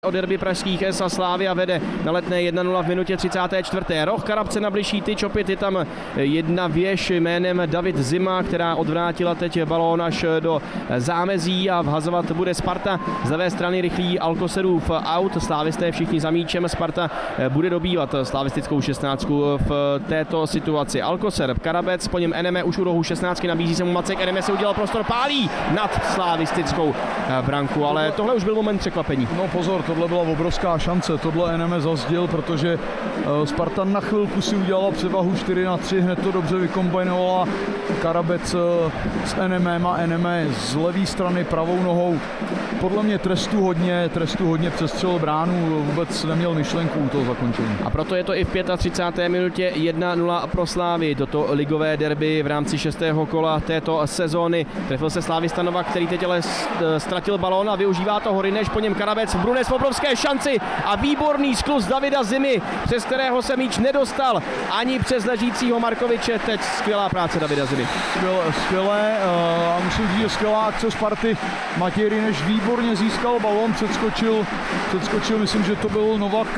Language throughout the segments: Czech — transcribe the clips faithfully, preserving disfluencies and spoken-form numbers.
O derby pražských S a Slavia vede na Letné jedna nula v minutě třicáté čtvrté Roh Karabce na bližší tyč, opět je tam jedna věž jménem David Zima, která odvrátila teď balón až do zámezí a vhazovat bude Sparta. Z levé strany rychlý Alcocerův aut, slávisté všichni za míčem, Sparta bude dobývat slavistickou šestnáctku v této situaci. Alcocer, Karabec, po něm Eneme už u rohu šestnáctky, nabízí se mu Macek, Eneme si udělal prostor, pálí nad slavistickou branku, ale tohle už byl moment překvapení. No pozor, tohle byla obrovská šance, tohle Eneme zazděl, protože Sparta na chvilku si udělala převahu čtyři na tři, hned to dobře vykombinovala Karabec s Enemem a Eneme z levé strany pravou nohou. Podle mě trestu hodně, trestu hodně přestřelil bránu, vůbec neměl myšlenku u toho zakončení. A proto je to i v třicáté páté minutě jedna nula pro Slávy. Toto ligové derby v rámci šestého kola této sezóny. Trefil se Slávista Novak, který teď ale ztratil balón a využívá to Horineš, po něm Karabec, Brunes v obrovské šanci a výborný skluz Davida Zimy, přes kterého se míč nedostal ani přes ležícího Markoviče. Teď skvělá práce Davida Zimy. Skvělé, skvělé a musím říct, že skvělá akce Sparty. Matěj Horineš výborně získal balón, předskočil, předskočil, myslím, že to byl Novak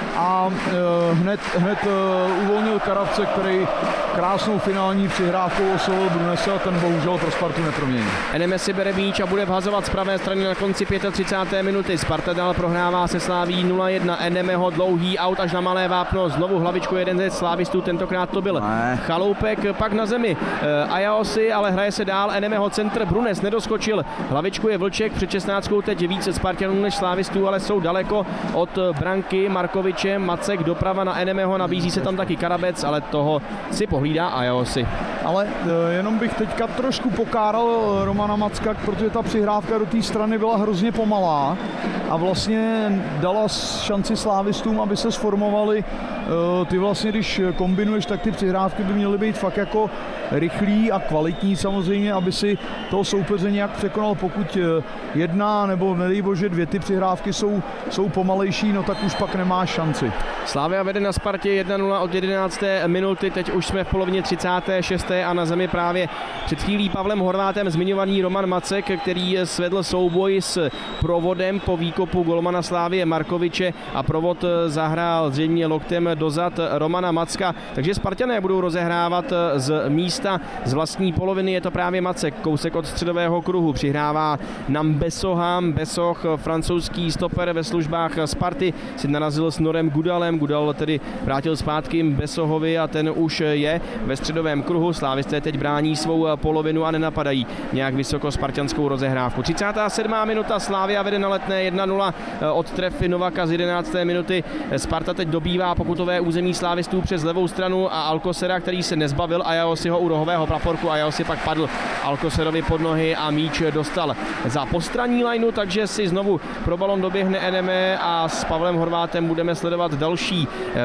a hned, hned uvolnil Karabce, který krásnou finální přihrávkou oslovil Brunese a ten bohužel pro Spartu nepromění. Eneme si bere míč a bude vhazovat z pravé strany na konci třicáté páté minuty. Sparta dál prohrává se Slaví nula jedna. Enemeho dlouhý aut až na malé vápno. Znovu hlavičku jeden ze slávistů, tentokrát to byl ne. Chaloupek, pak na zemi Ajaosi, ale hraje se dál. Enemeho centr, Brunes nedoskočil. Hlavičku je Vlček, před šestnáctkou teď více Spartanů než slávistů, ale jsou daleko od branky. Markoviče, Macek doprava na Enemeho, nabízí se tam taky Karabec, ale toho si pohlídá Ajaosi. Ale jenom bych teďka trošku pokáral Romana Macka, protože ta přihrávka do té strany byla hrozně pomalá a vlastně dala šanci slávistům, aby se sformovali. Ty vlastně, když kombinuješ, tak ty přihrávky by měly být fakt jako rychlý a kvalitní samozřejmě, aby si toho soupeře nějak překonal. Pokud jedna nebo nedej bože dvě ty přihrávky jsou, jsou pomalejší, no tak už pak nemá šanci. Slavia vede na Spartě jedna nula od jedenácté minuty, teď už jsme v polovině třicáté šesté a na zemi právě před chvílí Pavlem Horvátem zmiňovaný Roman Macek, který svedl souboj s provodem po výkopu golmana Slávie Markoviče a provod zahrál zřejmě loktem dozad Romana Macka, takže Spartané budou rozehrávat z místa z vlastní poloviny, je to právě Macek, kousek od středového kruhu, přihrává nám Besoham, Besoch, francouzský stoper ve službách Sparty, si narazil s Norem Gudalem, Gudal tedy vrátil zpátky Besohovi a ten už je ve středovém kruhu. Slávisté teď brání svou polovinu a nenapadají nějak vysoko spartanskou rozehrávku. třicátá sedmá minuta, Slavia vede na Letné jedna nula od trefy Novaka z jedenácté minuty. Sparta teď dobývá pokutové území slávistů přes levou stranu a Alcocera, který se nezbavil Ajaosiho u rohového praporku. Ajaosi pak padl Alcocerovi pod nohy a míč dostal za postranní lajnu, takže si znovu pro balon doběhne Eneme a s Pavlem Horvátem budeme sledovat další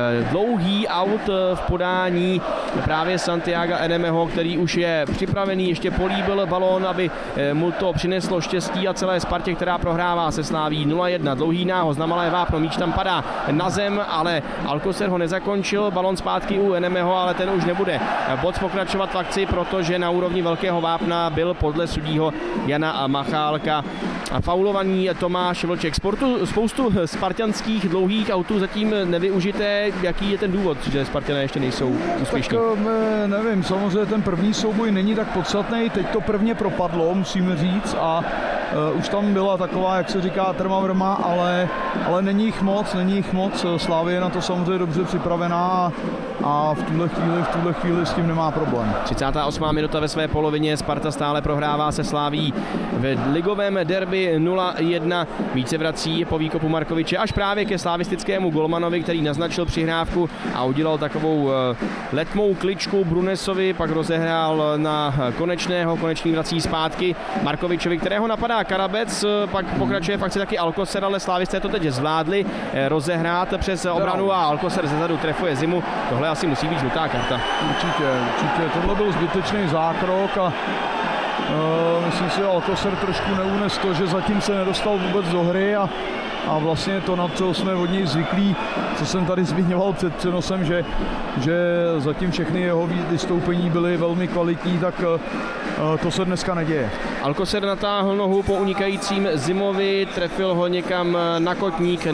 dlouhý aut v podání právě Santiaga Enemeho, který už je připravený, ještě políbil balón, aby mu to přineslo štěstí a celé Spartě, která prohrává se Slaví nula jedna. Dlouhý nához na malé vápno, míč tam padá na zem, ale Alcocer ho nezakončil, balón zpátky u Enemeho, ale ten už nebude moc pokračovat v akci, protože na úrovni velkého vápna byl podle sudího Jana Machálka faulovaný Tomáš Vlček. Sportu, spoustu spartanských dlouhých autů zatím nevyužité. Jaký je ten důvod, že Spartané ještě nejsou úspěšní? Tak nevím, samozřejmě ten první souboj není tak podstatný, teď to prvně propadlo, musíme říct, a uh, už tam byla taková, jak se říká, trma vrma, ale, ale není jich moc, není jich moc. Slavia je na to samozřejmě dobře připravená a v tuhle chvíli, v tuhle chvíli s tím nemá problém. třicátá osmá minuta ve své polovině, Sparta stále prohrává se Slaví v ligovém derby nula jedna. Více vrací po výkopu Markoviče až právě ke slavistickému golmanovi, který naznačil přihrávku a udělal takovou letmou kličku Brunesovi, pak rozehrál na Konečného, Konečný vrací zpátky Markovičovi, kterého napadá Karabec, pak pokračuje v akci taky Alcocer, ale slávisté to teď zvládli rozehrát přes obranu a Alcocer zezadu trefuje Zimu. Tohle asi musí být žlutá karta. Určitě, určitě. Tohle byl zbytečný zákrok a uh, myslím si, že Alcocer trošku neunes to, že zatím se nedostal vůbec do hry a a vlastně to, na co jsme od něj zvyklí, co jsem tady zmiňoval před přenosem, že, že zatím všechny jeho vystoupení byly velmi kvalitní, tak to se dneska neděje. Alcocer natáhl nohu po unikajícím Zimovi, trefil ho někam na kotník.